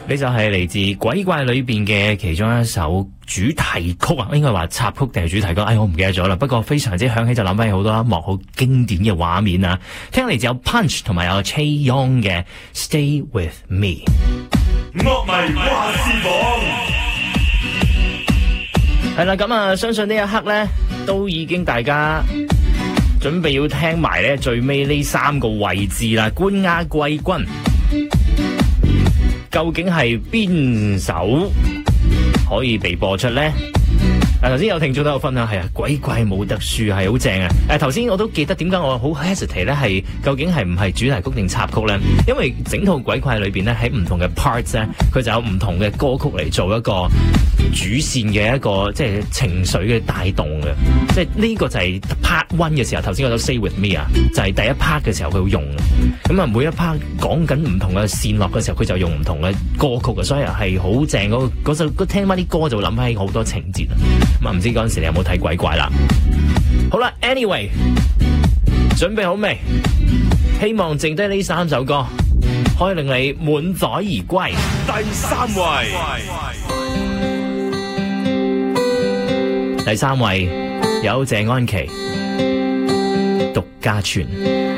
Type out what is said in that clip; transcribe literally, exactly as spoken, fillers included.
呢就係嚟自鬼怪裏邊嘅其中一首主題曲啊，應該話插曲定係主題曲？哎，我唔記得咗啦。不過非常之響起，就諗翻起好多一幕好經典嘅畫面啊！聽嚟自有 Punch 同埋有 Chae Young 嘅 Stay With Me。 樂迷話事榜係啦，咁啊，相信呢一刻咧，都已經大家準備要聽埋咧最尾呢三個位置啦，冠亞季軍。究竟係邊首可以被播出呢？嗱，頭先有聽眾都有分享，係啊，鬼怪冇得輸，係好正啊！誒，頭先我都記得點解我好 hesitate 咧，係究竟係唔係主題曲定插曲咧？因為整套鬼怪裏邊咧，喺唔同嘅 parts 咧，佢就有唔同嘅歌曲嚟做一個主線嘅一個即係情緒嘅帶動嘅。即係呢個就係 part one 嘅時候，頭先嗰首 Stay With Me 啊，就係第一 part 嘅時候佢會用。咁啊，每一 part 講緊唔同嘅線落嘅時候，佢就用唔同嘅歌曲啊，所以係好正。嗰嗰首聽翻啲歌就會諗起好多情節啊。咁啊，唔知嗰陣時你有冇睇鬼怪啦？好啦 ，anyway， 準備好未？希望剩低呢三首歌可以令你滿載而歸。 第三位， 第三位有謝安琪獨家傳。